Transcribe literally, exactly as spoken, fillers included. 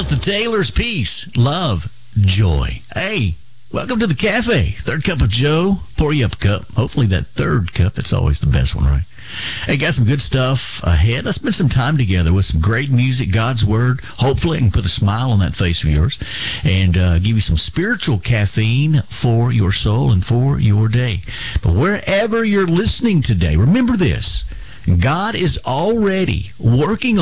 about the Taylor's Peace, love, joy. Hey, welcome to the cafe. Third cup of Joe. Pour you up a cup. Hopefully that third cup, that's always the best one, right? Hey, got some good stuff ahead. Let's spend some time together with some great music, God's Word. Hopefully I can put a smile on that face of yours and uh, give you some spiritual caffeine for your soul and for your day. But wherever you're listening today, remember this. God is already working